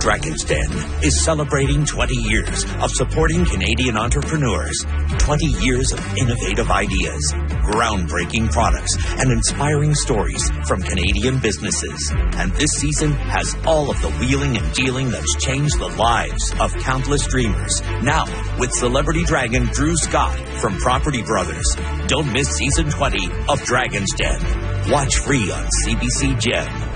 Dragon's Den is celebrating 20 years of supporting Canadian entrepreneurs, 20 years of innovative ideas, groundbreaking products, and inspiring stories from Canadian businesses. And this season has all of the wheeling and dealing that's changed the lives of countless dreamers. Now, with Celebrity Dragon Drew Scott from Property Brothers. Don't miss Season 20 of Dragon's Den. Watch free on CBC Gem.